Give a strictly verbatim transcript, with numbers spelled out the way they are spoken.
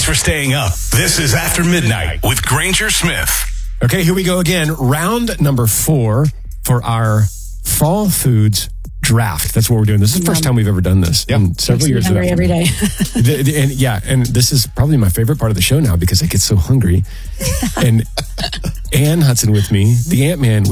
for staying up. This is After Midnight with Granger Smith. Okay, here we go again. Round number four for our fall foods draft. That's what we're doing. This is the first time we've ever done this Yep. in several years. Hungry every day. the, the, and yeah, and this is probably my favorite part of the show now because I get so hungry. And Ann Hudson with me, the Ant-Man